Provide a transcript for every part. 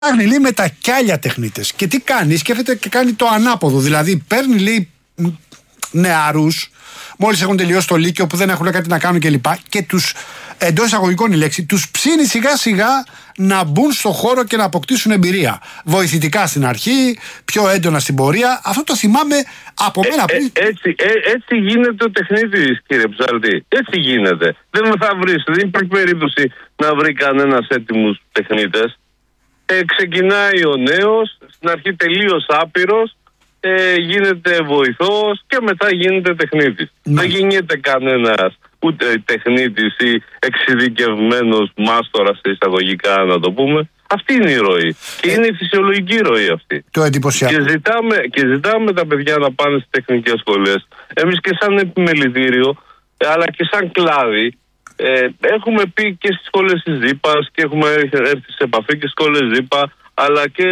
Φτιάχνει, λέει, με τα κιάλια τεχνίτες. Και τι κάνει, σκέφτεται και κάνει το ανάποδο. Δηλαδή παίρνει, λέει, νεαρούς, μόλις έχουν τελειώσει το λύκειο που δεν έχουν κάτι να κάνουν κλπ. Και τους, εντός εισαγωγικών η λέξη, τους ψήνει σιγά σιγά να μπουν στο χώρο και να αποκτήσουν εμπειρία. Βοηθητικά στην αρχή, πιο έντονα στην πορεία. Αυτό το θυμάμαι από μένα πριν. Έτσι γίνεται ο τεχνίτης, κύριε Ψάλτη. Έτσι γίνεται. Δεν θα βρεις, δεν υπάρχει περίπτωση να βρει κανένας έτοιμους τεχνίτες. Ξεκινάει ο νέος, στην αρχή τελείως άπειρος, γίνεται βοηθός και μετά γίνεται τεχνίτης. Δεν γίνεται κανένας ούτε τεχνίτης ή εξειδικευμένος μάστορας εισαγωγικά, να το πούμε. Αυτή είναι η ροή. Και είναι η φυσιολογική ροή αυτή. Το εντυπωσιακό. Και ζητάμε τα παιδιά να πάνε στις τεχνικές σχολές. Εμείς και σαν επιμελητήριο, αλλά και σαν κλάδι, έχουμε πει και στις σχολές της ΖΥΠΑ και έχουμε έρθει σε επαφή και στις σχολές ΖΥΠΑ, αλλά και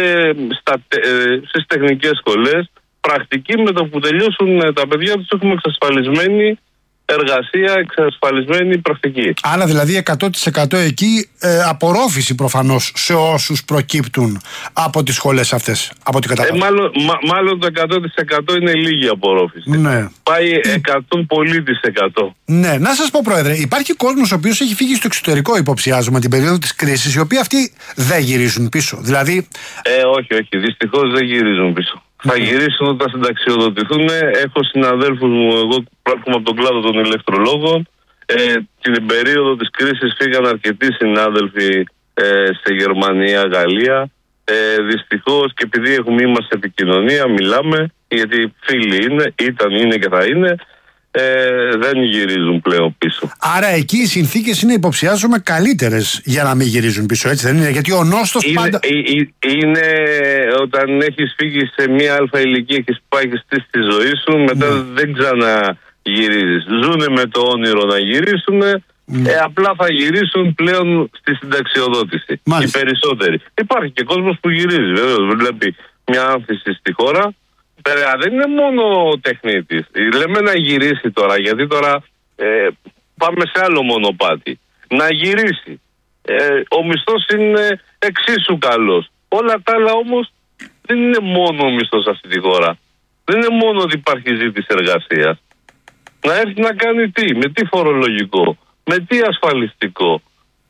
στις τεχνικές σχολές. Πρακτική, με το που τελειώσουν τα παιδιά τους, έχουμε εξασφαλισμένη εργασία, εξασφαλισμένη πρακτική. Άρα δηλαδή 100% εκεί απορρόφηση προφανώς σε όσους προκύπτουν από τις σχολές αυτές, από ό,τι καταλαβαίνω. Μάλλον το 100% είναι λίγη απορρόφηση. Ναι. Πάει 100 πολύ της 100. Ναι, να σας πω, Πρόεδρε, υπάρχει κόσμος ο οποίος έχει φύγει στο εξωτερικό, υποψιάζομαι, την περίοδο της κρίσης, οι οποίοι αυτοί δεν γυρίζουν πίσω. Δηλαδή... όχι, δυστυχώς δεν γυρίζουν πίσω. Θα γυρίσουν όταν συνταξιοδοτηθούν. Έχω συναδέλφους μου, εγώ προέρχομαι από τον κλάδο των ηλεκτρολόγων. Την περίοδο της κρίσης φύγαν αρκετοί συνάδελφοι σε Γερμανία, Γαλλία. Δυστυχώς, και επειδή είμαστε επικοινωνία, μιλάμε, γιατί φίλοι είναι και θα είναι, δεν γυρίζουν πλέον πίσω. Άρα εκεί οι συνθήκες είναι, υποψιάζομαι, καλύτερες για να μην γυρίζουν πίσω, έτσι δεν είναι? Γιατί ο νόστος πάντα... Είναι όταν έχεις φύγει σε μία αλφα ηλικία, έχεις πάει και στήσει τη ζωή σου, μετά δεν ξαναγυρίζεις. Ζούνε με το όνειρο να γυρίσουν, απλά θα γυρίσουν πλέον στη συνταξιοδότηση. Οι περισσότεροι. Υπάρχει και κόσμος που γυρίζει, βέβαια, βλέπει μια άνθηση στη χώρα. Δεν είναι μόνο ο τεχνίτης. Λέμε να γυρίσει τώρα, γιατί τώρα πάμε σε άλλο μονοπάτι. Να γυρίσει. Ο μισθός είναι εξίσου καλός. Όλα τα άλλα όμως δεν είναι μόνο ο μισθός σε αυτή τη χώρα. Δεν είναι μόνο ότι υπάρχει ζήτηση εργασίας. Να έρθει να κάνει τι, με τι φορολογικό, με τι ασφαλιστικό,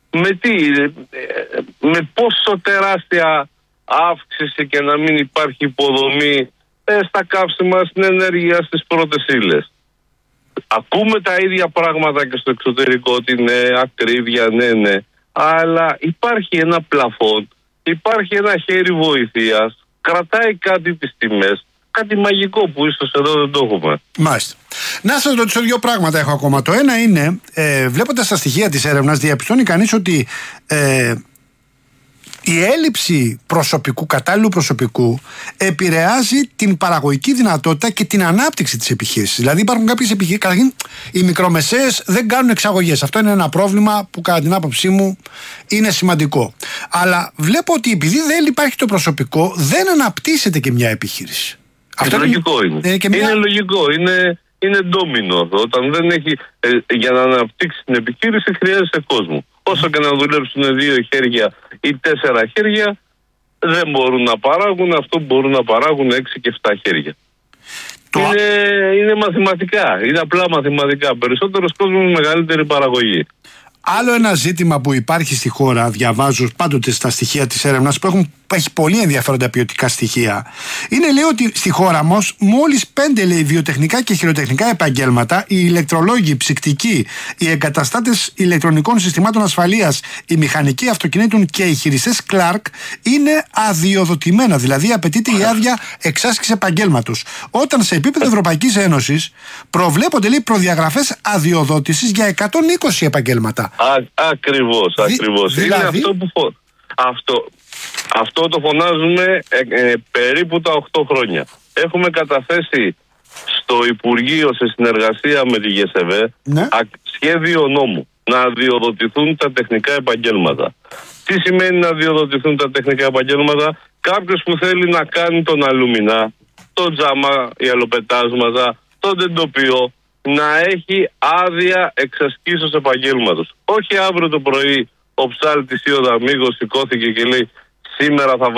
με πόσο τεράστια αύξηση και να μην υπάρχει υποδομή στα καύσιμα, στην ενέργεια, στις πρώτες ύλες. Ακούμε τα ίδια πράγματα και στο εξωτερικό, ότι είναι ακρίβεια, ναι, αλλά υπάρχει ένα πλαφόν, υπάρχει ένα χέρι βοηθείας, κρατάει κάτι τις τιμές, κάτι μαγικό που ίσως εδώ δεν το έχουμε. Μάλιστα. Να σας ρωτήσω δύο πράγματα έχω ακόμα. Το ένα είναι, βλέποντας τα στοιχεία της έρευνας, διαπιστώνει κανείς ότι η έλλειψη προσωπικού, κατάλληλου προσωπικού, επηρεάζει την παραγωγική δυνατότητα και την ανάπτυξη της επιχείρησης. Δηλαδή υπάρχουν κάποιες επιχειρήσεις, καταρχήν οι μικρομεσαίες δεν κάνουν εξαγωγές. Αυτό είναι ένα πρόβλημα που κατά την άποψή μου είναι σημαντικό. Αλλά βλέπω ότι επειδή δεν υπάρχει το προσωπικό, δεν αναπτύσσεται και μια επιχείρηση. Αυτό λογικό είναι. Είναι λογικό, είναι ντόμινο. Όταν δεν έχει, για να αναπτύξει την επιχείρηση χρειάζεται κόσμο. Όσο και να δουλέψουν 2 χέρια ή 4 χέρια, δεν μπορούν να παράγουν αυτό που μπορούν να παράγουν 6 και 7 χέρια. Είναι μαθηματικά, είναι απλά μαθηματικά. Περισσότερος κόσμος με μεγαλύτερη παραγωγή. Άλλο ένα ζήτημα που υπάρχει στη χώρα, διαβάζω πάντοτε στα στοιχεία της έρευνας, που έχει πολύ ενδιαφέροντα ποιοτικά στοιχεία, είναι, λέει, ότι στη χώρα μας μόλις 5, λέει, βιοτεχνικά και χειροτεχνικά επαγγέλματα, οι ηλεκτρολόγοι, οι ψυκτικοί, οι εγκαταστάτες ηλεκτρονικών συστημάτων ασφαλείας, οι μηχανικοί αυτοκινήτων και οι χειριστές Clark είναι αδειοδοτημένα. Δηλαδή απαιτείται η άδεια εξάσκηση επαγγέλματος. Όταν σε επίπεδο Ευρωπαϊκής Ένωσης προβλέπονται, λέει, προδιαγραφές αδειοδότησης για 120 επαγγέλματα. Ακριβώς. Είναι αυτό που αυτό το φωνάζουμε περίπου τα 8 χρόνια. Έχουμε καταθέσει στο Υπουργείο, σε συνεργασία με τη ΓΕΣΕΒΕ, σχέδιο νόμου να αδειοδοτηθούν τα τεχνικά επαγγέλματα. Τι σημαίνει να αδειοδοτηθούν τα τεχνικά επαγγέλματα? Κάποιος που θέλει να κάνει τον αλουμινά, το τζάμα, η αλοπετάσματα, τον τεντοποιό, να έχει άδεια εξασκήσεως επαγγέλματος. Όχι αύριο το πρωί ο ψάλτης ή ο δαμίγος σηκώθηκε και λέει σήμερα θα